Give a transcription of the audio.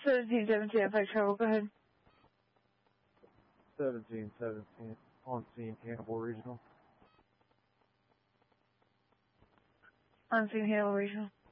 1717 Empire Travel, go ahead. 1717 on scene, Hannibal Regional. On scene, Hannibal Regional.